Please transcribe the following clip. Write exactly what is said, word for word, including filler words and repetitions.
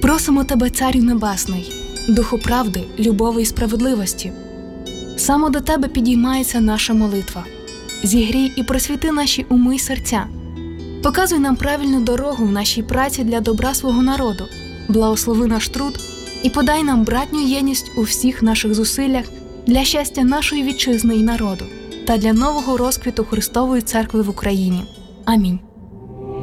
Просимо Тебе, Царю Небесний, Духу правди, любові і справедливості. Саме до Тебе підіймається наша молитва. Зігрій і просвіти наші уми й серця. Показуй нам правильну дорогу в нашій праці для добра свого народу. Благослови наш труд і подай нам братню єдність у всіх наших зусиллях для щастя нашої вітчизни і народу та для нового розквіту Христової Церкви в Україні. Амінь.